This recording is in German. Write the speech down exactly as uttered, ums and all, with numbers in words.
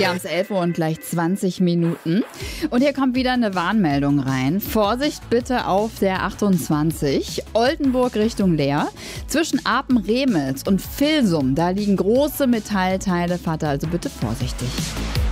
Wir haben es elf Uhr und gleich zwanzig Minuten. Und hier kommt wieder eine Warnmeldung rein. Vorsicht bitte auf der achtundzwanzig. Oldenburg Richtung Leer. Zwischen Apen-Remels und Vilsum, da liegen große Metallteile. Fahrt da also bitte vorsichtig.